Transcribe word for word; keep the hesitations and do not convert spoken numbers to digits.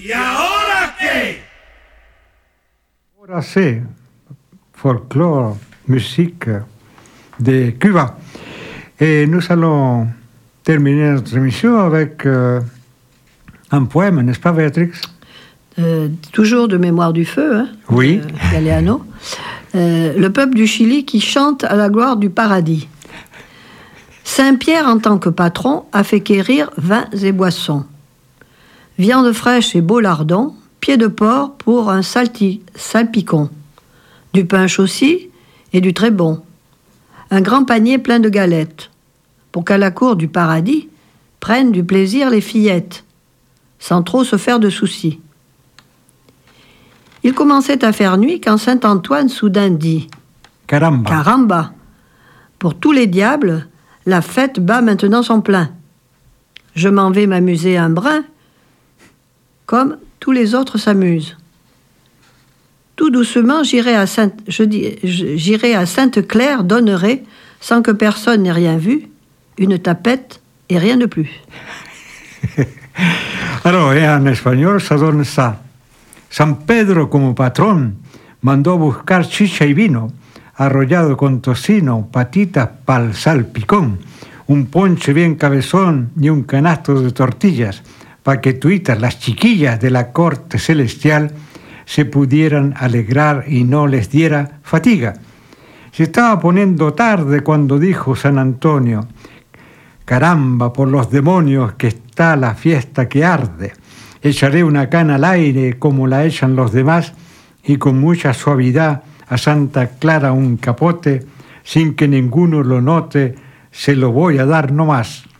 ¿Y ahora qué? Ahora c'est folklore, musique de Cuba. Et nous allons terminer notre émission avec euh, un poème, n'est-ce pas, Béatrix? Euh, toujours de Mémoire du feu, hein, oui. de Galeano. Euh, le peuple du Chili qui chante à la gloire du paradis. Saint-Pierre, en tant que patron, a fait quérir vins et boissons. Viande fraîche et beau lardon, pied de porc pour un salti, salpicon. Du pain chaussi et du très bon. Un grand panier plein de galettes, pour qu'à la cour du paradis prennent du plaisir les fillettes, sans trop se faire de soucis. Il commençait à faire nuit quand saint Antoine soudain dit « Caramba. Caramba, pour tous les diables, la fête bat maintenant son plein. Je m'en vais m'amuser un brin, comme tous les autres s'amusent. Tout doucement, j'irai à Sainte, je dis, j'irai à Sainte-Claire, donnerai, sans que personne n'ait rien vu, une tapette et rien de plus. » Alors, en espagnol, ça donne ça. San Pedro, como patrón, mandó buscar chicha y vino, arrollado con tocino, patitas pa'l salpicón, un ponche bien cabezón y un canasto de tortillas, para que tuitas, las chiquillas de la corte celestial, se pudieran alegrar y no les diera fatiga. Se estaba poniendo tarde cuando dijo San Antonio: caramba, por los demonios que está la fiesta que arde. Echaré una cana al aire como la echan los demás y con mucha suavidad a Santa Clara un capote, sin que ninguno lo note, se lo voy a dar nomás.